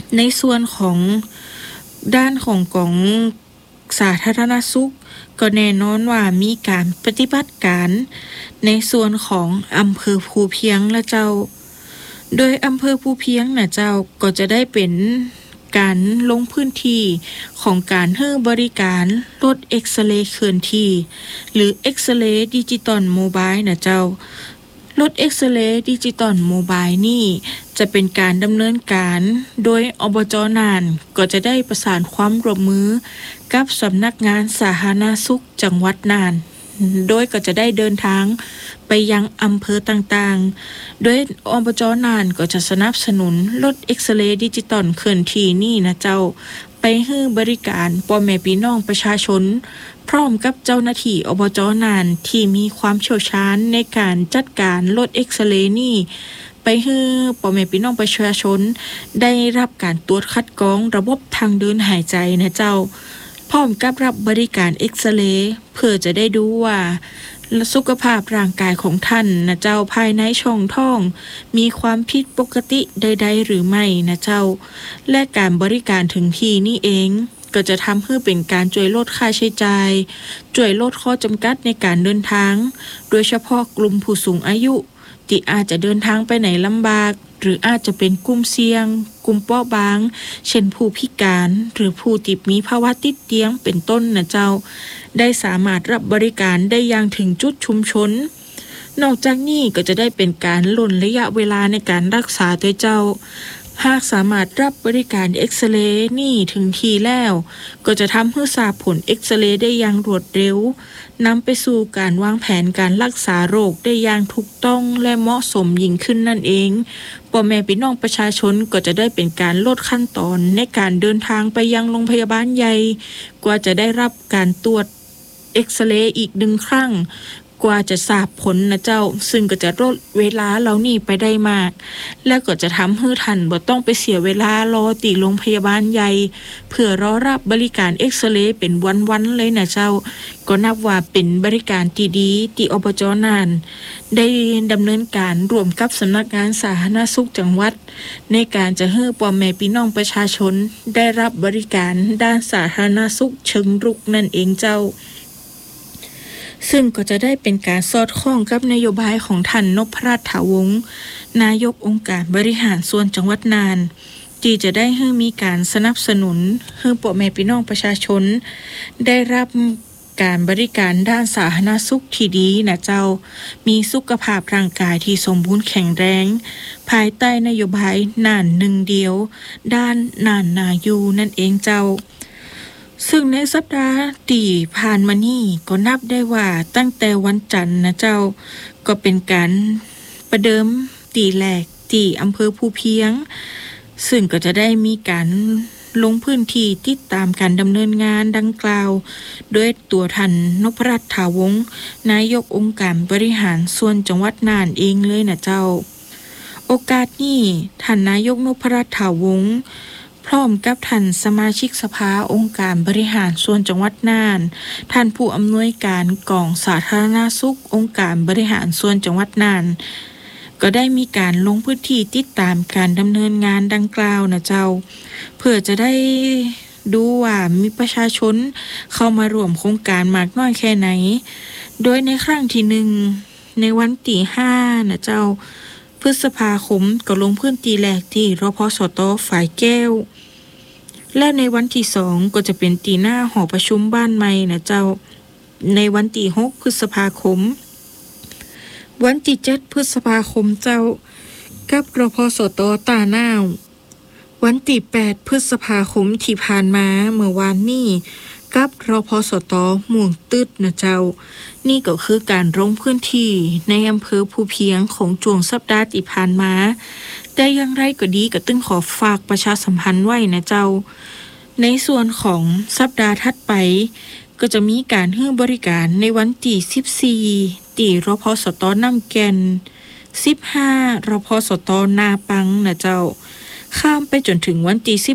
ในส่วนของด้านของกองสาธารณสุขก็แน่นอนว่ามีการปฏิบัติการในส่วนของอำเภอภูเพียงและเจ้าโดยอำเภอภูเพียงนะเจ้าก็จะได้เป็นการลงพื้นที่ของการให้บริการรถเอ็กซเรย์เคลื่อนที่หรือเอ็กซเรย์ดิจิตอลโมบายนะเจ้ารถเอ็กซเรย์ดิจิตอลโมบายนี่จะเป็นการดำเนินการโดยอบจ.น่านก็จะได้ประสานความร่วมมือกับสำนักงานสาธารณสุขจังหวัดน่านโดยก็จะได้เดินทางไปยังอำเภอต่างๆโดยอบจ.น่านก็จะสนับสนุนรถเอ็กซเรย์ดิจิตอลเคลื่อนที่นี่นะเจ้าไปให้บริการพ่อแม่พี่น้องประชาชนพร้อมกับเจ้าหน้าที่อบจ.น่านที่มีความเชี่ยวชาญในการจัดการรถเอ็กซเรย์นี่ไปให้พ่อแม่พี่น้องประชาชนได้รับการตรวจคัดกรองระบบทางเดินหายใจนะเจ้าพร้อมกับรับบริการเอ็กซเรย์เพื่อจะได้ดูว่าสุขภาพร่างกายของท่านนะเจ้าภายในช่องท้องมีความผิดปกติใดๆหรือไม่นะเจ้าและการบริการถึงที่นี่เองก็จะทำให้เป็นการช่วยลดค่าใช้จ่ายช่วยลดข้อจำกัดในการเดินทางโดยเฉพาะกลุ่มผู้สูงอายุที่อาจจะเดินทางไปไหนลำบากหรืออาจจะเป็นกลุ่มเสี่ยงกลุ่มเปราะบางเช่นผู้พิการหรือผู้ที่มีภาวะติดเตียงเป็นต้นนะเจ้าได้สามารถรับบริการได้อย่างถึงจุดชุมชนนอกจากนี้ก็จะได้เป็นการลดระยะเวลาในการรักษาด้วยเจ้าหากสามารถรับบริการเอ็กซเรย์นี่ถึงทีแล้วก็จะทำให้ทราบผลเอ็กซเรย์ได้อย่างรวดเร็วนำไปสู่การวางแผนการรักษาโรคได้อย่างถูกต้องและเหมาะสมยิ่งขึ้นนั่นเองพ่อแม่พี่น้องประชาชนก็จะได้เป็นการลดขั้นตอนในการเดินทางไปยังโรงพยาบาลใหญ่กว่าจะได้รับการตรวจเอ็กซเรย์อีก1 ครั้งกว่าจะทราบผลนะเจ้าซึ่งก็จะลดเวลาเหล่านี้ไปได้มากและก็จะทำให้ท่านบ่ต้องไปเสียเวลารอที่โรงพยาบาลใหญ่เพื่อรอรับบริการเอ็กซเรย์เป็นวันๆเลยนะเจ้าก็นับว่าเป็นบริการที่ดีที่อบจ.น่านได้ดำเนินการร่วมกับสำนักงานสาธารณสุขจังหวัดในการจะให้พ่อแม่พี่น้องประชาชนได้รับบริการด้านสาธารณสุขเชิงรุกนั่นเองเจ้าซึ่งก็จะได้เป็นการสอดคล้องกับนโยบายของท่านนพรัตน์ถาวงศ์นายกองค์การบริหารส่วนจังหวัดน่านที่จะได้ให้มีการสนับสนุนให้พ่อแม่พี่น้องประชาชนได้รับการบริการด้านสาธารณสุขที่ดีนะเจ้ามีสุขภาพร่างกายที่สมบูรณ์แข็งแรงภายใต้นโยบายน่านหนึ่งเดียวด้านน่านนายูนั่นเองเจ้าซึ่งในสัปดาห์ที่ผ่านมานี่ก็นับได้ว่าตั้งแต่วันจันทร์นะเจ้าก็เป็นการประเดิมตีแรกที่อำเภอภูเพียงซึ่งก็จะได้มีการลงพื้นที่ติดตามการดำเนินงานดังกล่าวโดยตัวท่านนพรัตน์ถาวงศ์นายกองค์การบริหารส่วนจังหวัดน่านเองเลยนะเจ้าโอกาสนี้ท่านนายกนพรัตน์ถาวงศ์พร้อมกับท่านสมาชิกสภาองค์การบริหารส่วนจังหวัดน่านท่านผู้อำนวยการกองสาธารณสุของค์การบริหารส่วนจังหวัดน่านก็ได้มีการลงพื้นที่ติดตามการดำเนินงานดังกล่าวนะเจ้าเพื่อจะได้ดูว่ามีประชาชนเข้ามาร่วมโครงการมากน้อยแค่ไหนโดยในครั้งที่1ในวันที่5นะเจ้าพฤษภาคมก็ลงพื้นที่แรกที่รพสต.ฝายแก้วและในวันที่2ก็จะเป็นตีหน้าหอประชุมบ้านใหม่นะเจ้าในวันที่6พฤษภาคมวันที่7พฤษภาคมเจ้ากับรพสต.ตาน่าววันที่8พฤษภาคมที่ผ่านมาเมื่อวานนี้กับรพสต.ม่วงตึดนะเจ้านี่ก็คือการลงพื้นที่ในอำเภอภูเพียงของช่วงสัปดาห์ที่ผ่านมาแต่อย่างไรก็ดีก็ตึงขอฝากประชาสัมพันธ์ไว้นะเจ้าในส่วนของสัปดาห์ถัดไปก็จะมีการให้บริการในวันที่14ที่รพสต.น้ำแก่น15รพสต.นาปังนะเจ้าข้ามไปจนถึงวันที่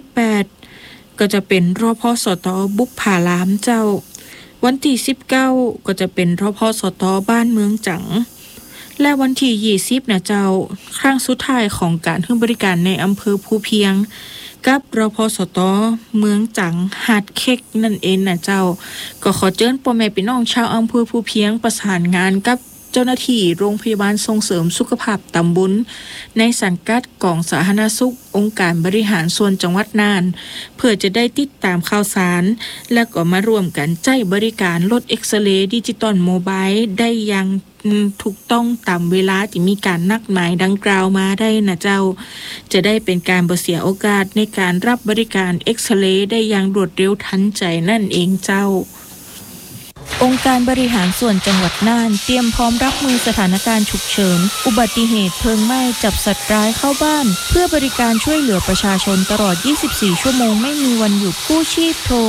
18ก็จะเป็นรพสต.บุพผารามเจ้าวันที่19ก็จะเป็นรพสต.บ้านเมืองจังและวันที่20นะเจ้าครั้งสุดท้ายของการให้บริการในอำเภอภูเพียงกับรพสตเมืองจังหาดเค็กนั่นเองนะเจ้าก็ขอเชิญพ่อแม่พี่น้องชาวอำเภอภูเพียงประสานงานกับเจ้าหน้าที่โรงพยาบาลส่งเสริมสุขภาพตำบลในสังกัดกองสาธารณสุของค์การบริหารส่วนจังหวัดน่านเพื่อจะได้ติดตามข่าวสารและก็มาร่วมกันใช้บริการรถเอ็กซเรย์ดิจิตอลโมบายได้อย่างถูกต้องตามเวลาที่มีการนัดหมายดังกล่าวมาได้นะเจ้าจะได้เป็นการบ่เสียโอกาสในการรับบริการเอ็กซเรย์ได้อย่างรวดเร็วทันใจนั่นเองเจ้าองค์การบริหารส่วนจังหวัดน่านเตรียมพร้อมรับมือสถานการณ์ฉุกเฉินอุบัติเหตุเพลิงไหม้จับสัตว์ร้ายเข้าบ้านเพื่อบริการช่วยเหลือประชาชนตลอด24ชั่วโมงไม่มีวันหยุดกู้ชีพโทร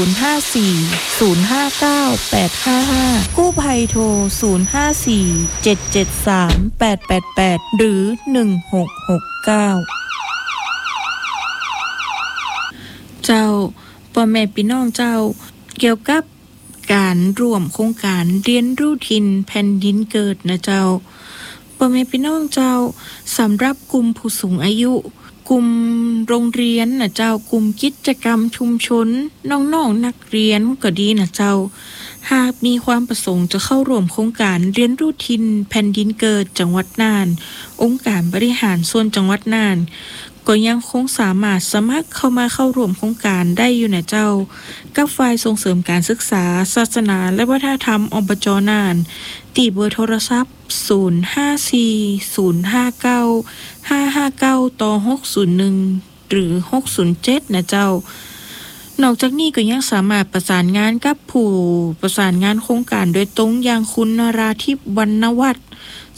054 059 855กู้ภัยโทร054 773 888หรือ1669เจ้าพ่อแม่พี่น้องเจ้าเกี่ยวกับการร่วมโครงการเรียนรู้ถิ่นแผ่นดินเกิดนะเจ้าพ่อแม่พี่น้องเจ้าสำหรับกลุ่มผู้สูงอายุกลุ่มโรงเรียนนะเจ้ากลุ่มกิจกรรมชุมชนน้องๆนักเรียนก็ดีนะเจ้าหากมีความประสงค์จะเข้าร่วมโครงการเรียนรู้ถิ่นแผ่นดินเกิดจังหวัดน่านองค์การบริหารส่วนจังหวัดน่านก็ยังคงสามารถสมัครเข้าร่วมโครงการได้อยู่นะเจ้ากับฝ่ายส่งเสริมการศึกษาศาสนาและวัฒนธรรมอบจ.น่านที่เบอร์โทรศัพท์054 059 559 หรือ607นะเจ้านอกจากนี้ก็ยังสามารถประสานงานกับผู้ประสานงานโครงการโดยตรงอย่างคุณนราทิพย์วรรณวัฒน์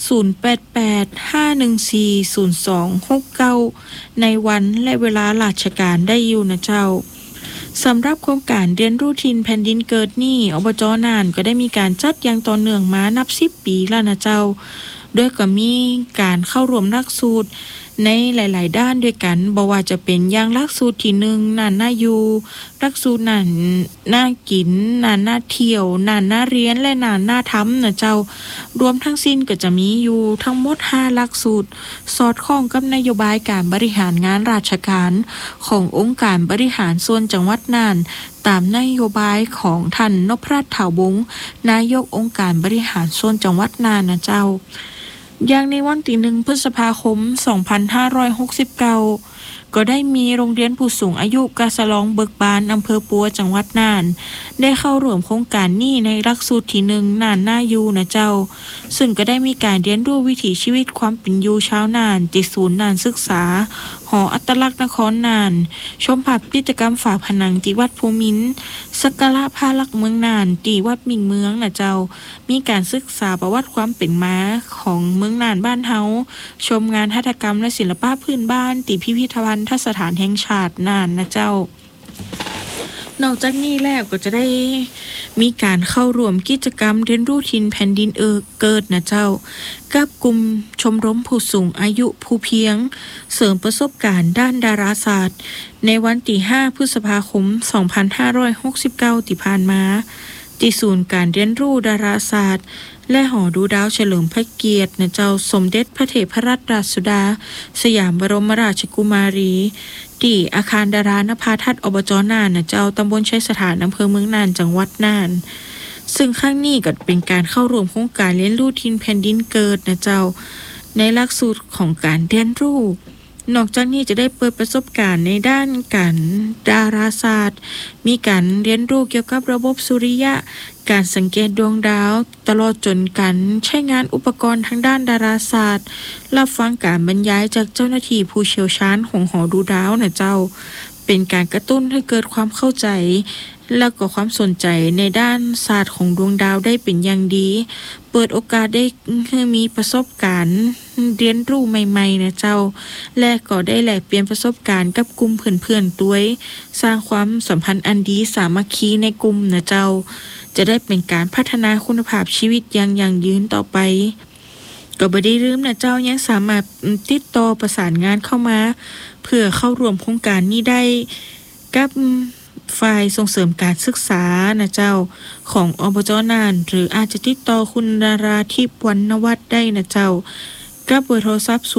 088-514-0269ในวันและเวลาราชการได้อยู่นะเจ้าสำหรับโครงการเรียนรู้ถิ่นแผ่นดินเกิดนี่อบจ.น่านก็ได้มีการจัดอย่างต่อเนื่องมานับ10 ปีแล้วนะเจ้าโดยก็มีการเข้าร่วมหลักสูตรในหลายๆด้านด้วยกันบ่ว่าจะเป็นอย่างหลักสูตรที่1น่านน่าอยู่หลักสูตรน่านน่ากินน่านน่าเที่ยวน่านน่าเรียนและน่านน่าทำนะเจ้ารวมทั้งสิ้นก็จะมีอยู่ทั้งหมด5หลักสูตรสอดคล้องกับนโยบายการบริหารงานราชการขององค์การบริหารส่วนจังหวัดน่านตามนโยบายของท่านนพรัตน์เถาบงนายกองค์การบริหารส่วนจังหวัดน่านนะเจ้าอย่างในวันที่1 พฤษภาคม 2569ก็ได้มีโรงเรียนผู้สูงอายุกาสะลองเบิกบานอำเภอปัวจังหวัดน่านได้เข้าร่วมโครงการนี้ในหลักสูตรที่1น่านน่าอยู่นะเจ้าซึ่งก็ได้มีการเรียนรู้วิถีชีวิตความเป็นอยู่ชาวน่านที่ศูนย์น่านศึกษาหออัตลักษณ์นครน่านชมภาพกิจกรรมฝาผนังที่วัดภูมินทร์สักการะพระลักษณ์เมืองน่านที่วัดมิ่งเมืองนะเจ้ามีการศึกษาประวัติความเป็นมาของเมืองน่านบ้านเฮาชมงานหัตถกรรมและศิลปะพื้นบ้านที่พิพิธภัณฑ์สถานแห่งชาติน่านนะเจ้านอกจากนี้แล้วก็จะได้มีการเข้าร่วมกิจกรรมเรียนรู้ถิ่นแผ่นดินเกิดนะเจ้ากับกลุ่มชมรมผู้สูงอายุภูเพียงเสริมประสบการณ์ด้านดาราศาสตร์ในวันที่5 พฤษภาคม 2569ที่ผ่านมาที่ศูนย์การเรียนรู้ดาราศาสตร์และหอดูดาวเฉลิมพระเกียรตินะเจ้าสมเด็จพระเทพรัตนราชสุดาสยามบรมราชกุมารีที่อาคารดารานภาทัศน์อบจ.น่านนะเจ้าตำบลชัยสถานอำเภอเมืองน่านจังหวัดน่านซึ่งครั้งนี้ก็เป็นการเข้าร่วมโครงการเรียนรู้ถิ่นแผ่นดินเกิดนะเจ้าในหลักสูตรของการเรียนรู้นอกจากนี้จะได้เปิดประสบการณ์ในด้านการดาราศาสตร์มีการเรียนรู้เกี่ยวกับระบบสุริยะการสังเกตดวงดาวตลอดจนการใช้งานอุปกรณ์ทางด้านดาราศาสตร์รับฟังการบรรยายจากเจ้าหน้าที่ผู้เชี่ยวชาญของหอดูดาวนะเจ้าเป็นการกระตุ้นให้เกิดความเข้าใจและก็ความสนใจในด้านศาสตร์ของดวงดาวได้เป็นอย่างดีเปิดโอกาสได้มีประสบการณ์เรียนรู้ใหม่ๆนะเจ้าและก็ได้แลกเปลี่ยนประสบการณ์กับกลุ่มเพื่อนๆด้วยสร้างความสัมพันธ์อันดีสามัคคีในกลุ่มนะเจ้าจะได้เป็นการพัฒนาคุณภาพชีวิตอย่างยั่งยืนต่อไปก็บ่ได้ลืมนะเจ้ายังสามารถติดต่อประสานงานเข้ามาเพื่อเข้าร่วมโครงการนี้ได้กับฝ่ายส่งเสริมการศึกษานะเจ้าของอบจ.น่านหรืออาจจะติดต่อคุณดาราทิพย์วรรณวัฒน์ได้นะเจ้ากับเบอร์โทรศัพท์0885140269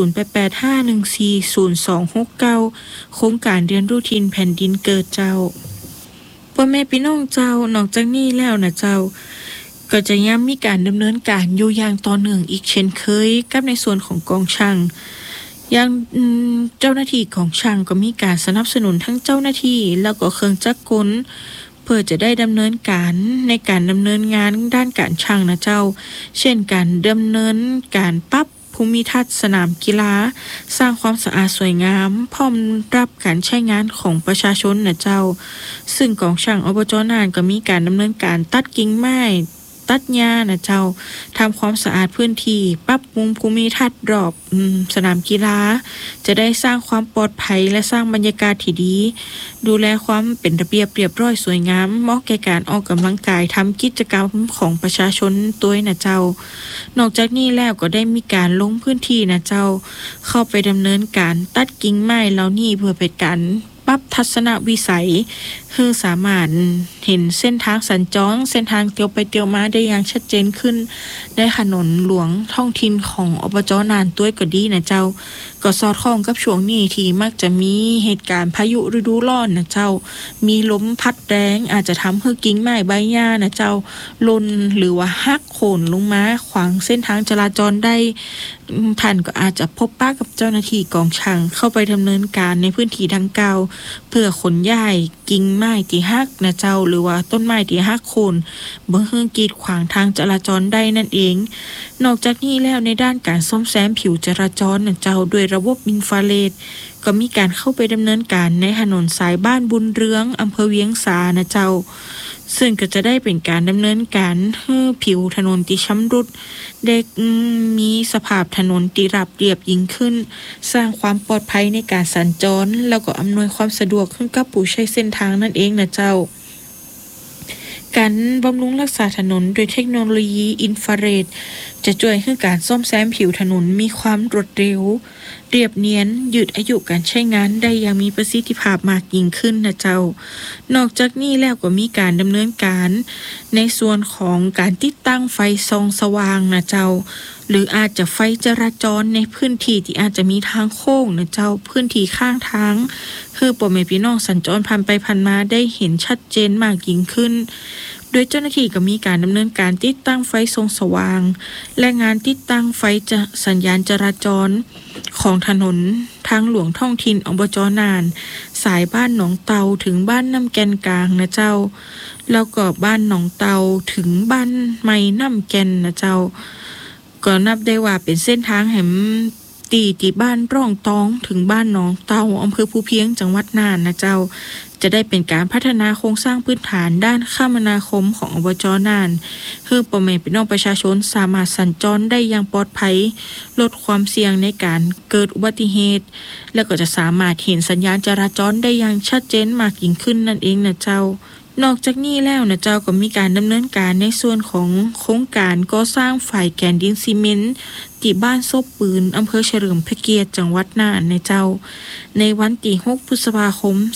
โครงการเรียนรู้ถิ่นแผ่นดินเกิดเจ้าพ่อแม่พี่น้องเจ้านอกจากนี้แล้วนะเจ้าก็จะย้ำมีการดำเนินการอยู่อย่างต่อเนื่องอีกเช่นเคยกับในส่วนของกองช่างอย่างเจ้าหน้าที่ของช่างก็มีการสนับสนุนทั้งเจ้าหน้าที่แล้วก็เครื่องจักรกลเพื่อจะได้ดำเนินการในการดำเนินงานด้านการช่างนะเจ้าเช่นการดำเนินการปรับภูมิทัศน์สนามกีฬาสร้างความสะอาดสวยงามพร้อมรับการใช้งานของประชาชนนะเจ้าซึ่งกองช่างอบจ.น่านก็มีการดำเนินการตัดกิ่งไม้ตัดหญ้านะเจ้าทำความสะอาดพื้นที่ปรับปรุงภูมิทัศน์รอบสนามกีฬาจะได้สร้างความปลอดภัยและสร้างบรรยากาศที่ดีดูแลความเป็นระเบียบเรียบร้อยสวยงามเหมาะแก่การออกกำลังกายทำกิจกรรมของประชาชนตัวนะเจ้านอกจากนี้แล้วก็ได้มีการลงพื้นที่นะเจ้าเข้าไปดำเนินการตัดกิ่งไม้เหล่านี้เพื่อเป็นการปรับทัศนวิสัยคือสามารถเห็นเส้นทางสัญจรเส้นทางเตียวไปเตียวมาได้อย่างชัดเจนขึ้นในถนนหลวงท้องถิ่นของอบจ.น่านตัวก็ดีนะเจ้าก็สอดคล้องกับช่วงนี้ที่มักจะมีเหตุการณ์พายุฤดูร้อนนะเจ้ามีลมพัดแรงอาจจะทำให้กิ่งไม้ใบหญ้านะเจ้าหล่นหรือว่าหักโค่นลงมาขวางเส้นทางจราจรได้ท่านก็อาจจะพบปะกับเจ้าหน้าที่กองช่างเข้าไปดำเนินการในพื้นที่ดังกล่าวเพื่อขนย้ายกิ่งไม้ที่หักนะเจ้าหรือว่าต้นไม้ที่หักโค่นบ่ให้กีดขวางทางจราจรได้นั่นเองนอกจากนี้แล้วในด้านการซ่อมแซมผิวจราจรนะเจ้าด้วยระบบอินฟราเรดก็มีการเข้าไปดำเนินการในถนนสายบ้านบุญเรืองอำเภอเวียงสานะเจ้าซึ่งก็จะได้เป็นการดำเนินการให้ผิวถนนที่ชำรุดได้มีสภาพถนนที่ราบเรียบยิ่งขึ้นสร้างความปลอดภัยในการสัญจรแล้วก็อำนวยความสะดวกขึ้นกับผู้ใช้เส้นทางนั่นเองนะเจ้าการบำรุงรักษาถนนโดยเทคโนโลยีอินฟราเรดจะช่วยให้การซ่อมแซมผิวถนนมีความรวดเร็วเรียบเนียนยืดอายุการใช้งานได้อย่างมีประสิทธิภาพมากยิ่งขึ้นนะเจ้านอกจากนี้แล้วก็มีการดำเนินการในส่วนของการติดตั้งไฟส่องสว่างนะเจ้าหรืออาจจะไฟจราจรในพื้นที่ที่อาจจะมีทางโค้งนะเจ้าพื้นที่ข้างทางคือพ่อแม่พี่น้องสัญจรผ่านไปผ่านมาได้เห็นชัดเจนมากยิ่งขึ้นโดยเจ้าหน้าที่ก็มีการดำเนินการติดตั้งไฟส่องสว่างและงานติดตั้งไฟสัญญาณจราจรของถนนทางหลวงท้องถิ่นอบจ.น่านสายบ้านหนองเตาถึงบ้านน้ำแกนกลางนะเจ้าแล้วก็บ้านหนองเตาถึงบ้านไม้น้ำแกนนะเจ้าก็นับได้ว่าเป็นเส้นทางแห่งตีบ้านร่องตองถึงบ้านหนองเตาอำเภอภูเพียงจังหวัดน่านนะเจ้าจะได้เป็นการพัฒนาโครงสร้างพื้นฐานด้านคมนาคมของอบจ.น่านเพื่อพ่อแม่พี่น้องประชาชนสามารถสัญจรได้อย่างปลอดภัยลดความเสี่ยงในการเกิดอุบัติเหตุและก็จะสามารถเห็นสัญญาณจราจรได้อย่างชัดเจนมากยิ่งขึ้นนั่นเองนะเจ้านอกจากนี้แล้วนะเจ้าก็มีการดำเนินการในส่วนของโครงการก่อสร้างฝ่ายแกนดินซีเมนต์ที่บ้านซบปืนอำเภอเฉลิมพระเกียรติจังหวัดน่านนะเจ้าในวันที่6พฤษภาคม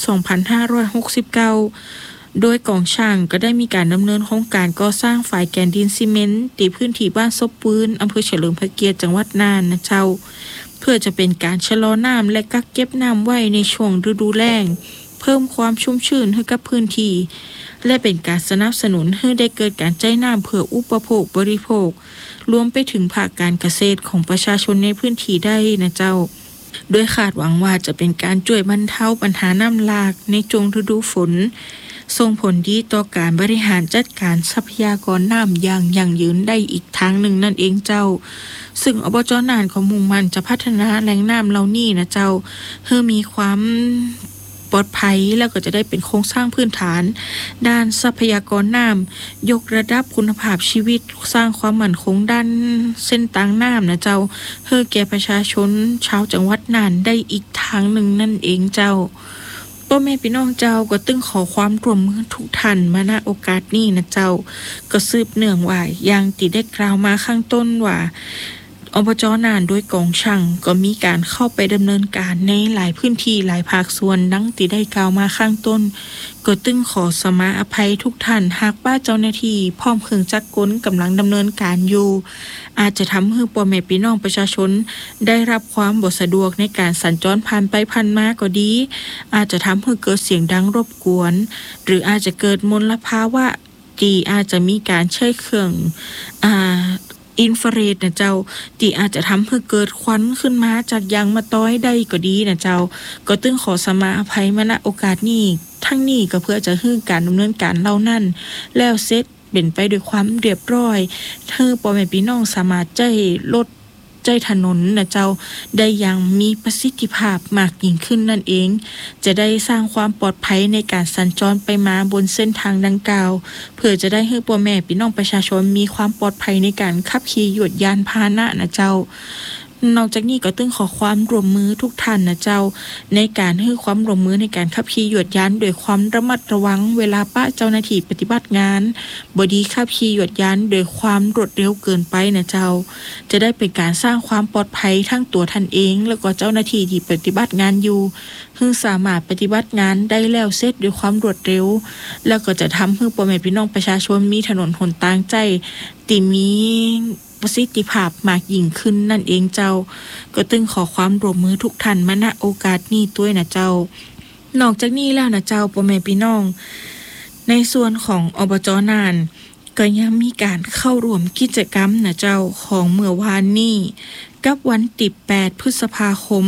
2569โดยกองช่างก็ได้มีการดำเนินโครงการก่อสร้างฝ่ายแกนดินซีเมนต์ที่พื้นที่บ้านซบปืนอำเภอเฉลิมพระเกียรติจังหวัดน่านนะเจ้าเพื่อจะเป็นการชะลอน้ำและกักเก็บน้ำไว้ในช่วงฤดูแล้งเพิ่มความชุ่มชื้นให้กับพื้นที่และเป็นการสนับสนุนให้ได้เกิดการใช้น้ำเพื่ออุปโภคบริโภครวมไปถึงภาคการเกษตรของประชาชนในพื้นที่ได้นะเจ้าโดยคาดหวังว่าจะเป็นการช่วยบรรเทาปัญหาน้ำหลากในช่วงฤดูฝนส่งผลดีต่อการบริหารจัดการทรัพยากรน้ำอย่างยั่งยืนได้อีกทางหนึ่งนั่นเองเจ้าซึ่งอบจ.น่านของมุ่งมั่นจะพัฒนาแหล่งน้ำเหล่านี้นะเจ้าเพื่อมีความปลอดภัยแล้วก็จะได้เป็นโครงสร้างพื้นฐานด้านทรัพยากรน้ำยกระดับคุณภาพชีวิตสร้างความมั่นคงด้านเส้นทางน้ำนะเจ้าเพื่อแก่ประชาชนชาวจังหวัดน่านได้อีกทางหนึ่งนั่นเองเจ้าพ่อแม่พี่น้องเจ้าก็ตึงขอความร่วมมือทุกท่านมาณโอกาสนี้นะเจ้าก็สืบเนื่องว่าอย่างที่ได้กล่าวมาข้างต้นว่าอบจ.น่านโดยกองช่างก็มีการเข้าไปดำเนินการในหลายพื้นที่หลายภาคส่วนดังที่ได้กล่าวมาข้างต้นก็ตึงขอสมาอภัยทุกท่านหากว่าเจ้าหน้าที่พร้อมเครื่องจักรกลกำลังดำเนินการอยู่อาจจะทำให้พ่อแม่พี่น้องประชาชนได้รับความบ่สะดวกในการสัญจรผ่านไปผ่านมาก็ดีอาจจะทำให้เกิดเสียงดังรบกวนหรืออาจจะเกิดมลภาวะที่อาจจะมีการใช้เครื่องอินฟราเรดนะเจ้าที่อาจจะทำให้เกิดควันขึ้นมาจากยางมะตอยได้ก็ดีนะเจ้าก็ตึงขอสมาอภัยมาณโอกาสนี้ทั้งนี้ก็เพื่อจะให้การดำเนินการเหล่านั้นแล้วเสร็จเป็นไปด้วยความเรียบร้อยให้พ่อแม่พี่น้องสามารถใช้รถใช้ถนนนะเจ้าได้อย่างมีประสิทธิภาพมากยิ่งขึ้นนั่นเองจะได้สร้างความปลอดภัยในการสัญจรไปมาบนเส้นทางดังกล่าวเพื่อจะได้ให้พ่อแม่พี่น้องประชาชนมีความปลอดภัยในการขับขี่ยวดยานพาหนะนะเจ้านอกจากนี้ก็ตึงขอความร่วมมือทุกท่านนะเจ้าในการให้ความร่วมมือในการขับขี่ยวดยานด้วยความระมัดระวังเวลาป้าเจ้าหน้าที่ปฏิบัติงานบดีขับขี่ยวดยานด้วยความรวดเร็วเกินไปนะเจ้าจะได้เป็นการสร้างความปลอดภัยทั้งตัวท่านเองแล้วก็เจ้าหน้าที่ที่ปฏิบัติงานอยู่ซึ่งสามารถปฏิบัติงานได้แล้วเสร็จด้วยความรวดเร็วแล้วก็จะทำให้พ่อแม่พี่น้องประชาชนมีถนนหนทางใจที่มีประสิทธิภาพมากยิ่งขึ้นนั่นเองเจ้าก็ตึงขอความร่วมมือทุกท่านมาณโอกาสนี้ด้วยนะเจ้านอกจากนี้แล้วนะเจ้าพ่อแม่พี่น้องในส่วนของอบจ.น่านก็ยังมีการเข้าร่วมกิจกรรมนะเจ้าของเมื่อวานนี้กับวันที่8 พฤษภาคม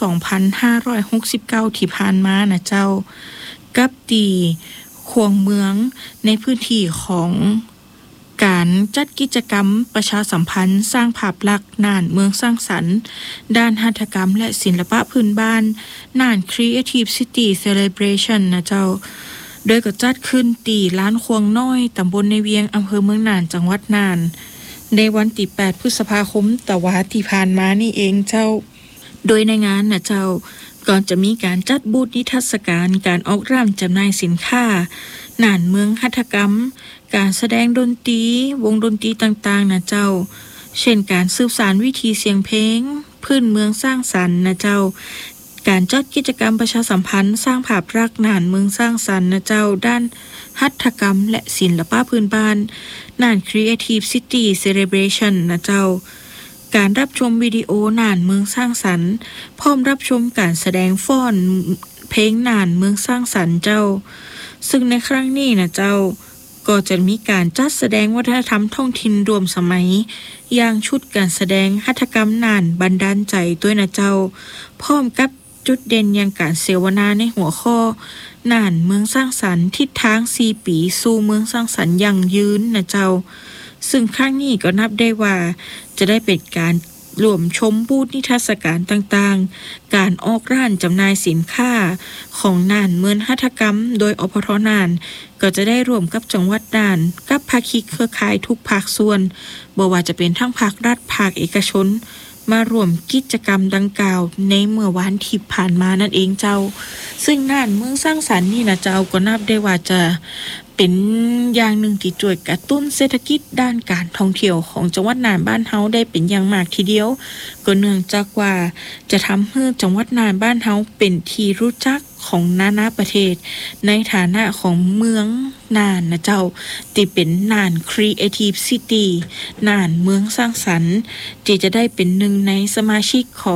2569 ที่ผ่านมานะเจ้ากับตีขวงเมืองในพื้นที่ของการจัดกิจกรรมประชาสัมพันธ์สร้างภาพลักษณ์น่านเมืองสร้างสรรค์ด้านหัตถกรรมและศิลปะพื้นบ้านน่าน Creative City Celebration นะเจ้าโดยก็จัดขึ้นตีร้านควงน้อยตำบลในเวียงอำเภอเมืองน่านจังหวัดน่านในวันที่8 พฤษภาคมตะวาที่ผ่านมานี่เองเจ้าโดยในงานนะเจ้าก่อนจะมีการจัดบูธนิทรรศการการออกร้านจำหน่ายสินค้าน่านเมืองหัตถกรรมการแสดงดนตรีวงดนตรีต่างๆนะเจ้าเช่นการสืบสานวิถีเสียงเพลงพื้นเมืองสร้างสรรค์นะเจ้าการจัดกิจกรรมประชาสัมพันธ์สร้างภาพลักษณ์น่านเมืองสร้างสรรค์นะเจ้าด้านหัตถกรรมและศิลปะพื้นบ้านน่าน Creative City Celebration นะเจ้าการรับชมวิดีโอน่านเมืองสร้างสรรค์พร้อมรับชมการแสดงฟ้อนเพลงน่านเมืองสร้างสรรค์เจ้าซึ่งในครั้งนี้นะเจ้าก็จะมีการจัดแสดงวัฒนธรรมท้องถิ่นรวมสมัยอย่างชุดการแสดงหัตถกรรมน่านบันดาลใจด้วยนะเจ้าพร้อมกับจุดเด่นอย่างการเสวนาในหัวข้อน่านเมืองสร้างสรรค์ทิศทาง4 ปีสู่เมืองสร้างสรรค์ยั่งยืนนะเจ้าซึ่งครั้งนี้ก็นับได้ว่าจะได้เป็นการรวมชมบูธนิทรรศการต่างๆการออกร้านจำหน่ายสินค้าของน่านเมืองหัตถกรรมโดยอพท.น่านก็จะได้ร่วมกับจังหวัดน่านกับภาคีเครือข่ายทุกภาคส่วนบ่ว่าจะเป็นทั้งภาครัฐภาคเอกชนมาร่วมกิจกรรมดังกล่าวในเมื่อวันที่ผ่านมานั่นเองเจ้าซึ่งน่านเมืองสร้างสรรค์นี่นะเจ้าก็นับได้ว่าจะเป็นอย่างหนึ่งที่ช่วยกระตุ้นเศรษฐกิจด้านการท่องเที่ยวของจังหวัดน่านบ้านเฮาได้เป็นอย่างมากทีเดียวก็เนื่องจากว่าจะทำให้จังหวัดน่านบ้านเฮาเป็นที่รู้จักของนานาประเทศในฐานะของเมืองน่านนะเจ้าที่เป็นน่าน Creative City น่านเมืองสร้างสรรค์ที่จะได้เป็นหนึ่งในสมาชิกของ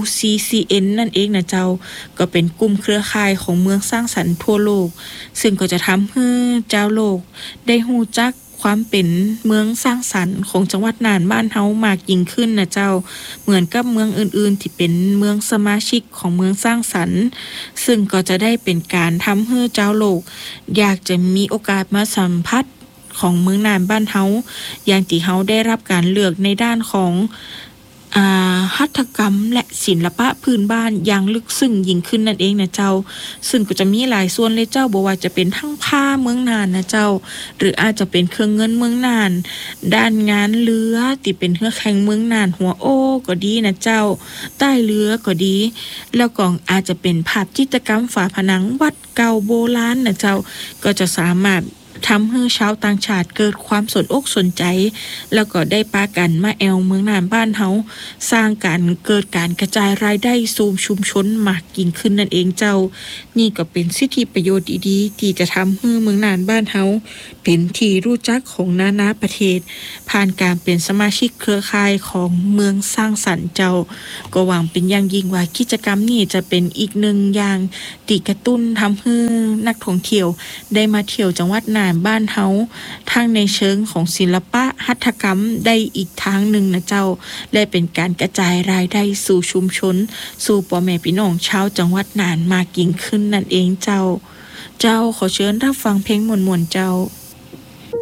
UCCN นั่นเองนะเจ้าก็เป็นกลุ่มเครือข่ายของเมืองสร้างสรรค์ทั่วโลกซึ่งก็จะทำให้เจ้าโลกได้รู้จักความเป็นเมืองสร้างสรรค์ของจังหวัดน่านบ้านเฮามากยิ่งขึ้นนะเจ้าเหมือนกับเมืองอื่นๆที่เป็นเมืองสมาชิกของเมืองสร้างสรรค์ซึ่งก็จะได้เป็นการทำให้เจ้าโลกอยากจะมีโอกาสมาสัมผัสของเมืองน่านบ้านเฮาอย่างที่เฮาได้รับการเลือกในด้านของหัตถกรรมและศิลปะพื้นบ้านอย่างลึกซึ้งยิ่งขึ้นนั่นเองนะเจ้าซึ่งก็จะมีหลายส่วนเลยเจ้าบ่ว่าจะเป็นทั้งผ้าเมืองน่านนะเจ้าหรืออาจจะเป็นเครื่องเงินเมืองน่านด้านงานเรือที่เป็นเรือแข่งเมืองน่านหัวโอ้ก็ดีนะเจ้าใต้เรือก็ดีแล้วก็อาจจะเป็นภาพจิตรกรรมฝาผนังวัดเก่าโบราณนะเจ้าก็จะสามารถทำให้ชาวต่างชาติเกิดความสนอกสนใจแล้วก็ได้ปากันมาแอวเมืองน่านบ้านเฮาสร้างการเกิดการกระจายรายได้สู่ชุมชนมากยิ่งขึ้นนั่นเองเจ้านี่ก็เป็นสิทธิประโยชน์ดีๆที่จะทำให้เมืองน่านบ้านเฮาเป็นที่รู้จักของนานาประเทศผ่านการเป็นสมาชิกเครือข่ายของเมืองสร้างสรรค์เจ้าก็หวังเป็นอย่างยิ่งว่ากิจกรรมนี้จะเป็นอีกหนึ่งอย่างที่กระตุ้นทำให้นักท่องเที่ยวได้มาเที่ยวจังหวัดน่านบ้านเฮาทั้งในเชิงของศิลปะหัตถกรรมได้อีกทางหนึ่งนะเจ้าและเป็นการกระจายรายได้สู่ชุมชนสู่พ่อแม่พี่น้องชาวจังหวัดน่านมากยิ่งขึ้นนั่นเองเจ้าขอเชิญรับฟังเพลงม่วนๆเจ้า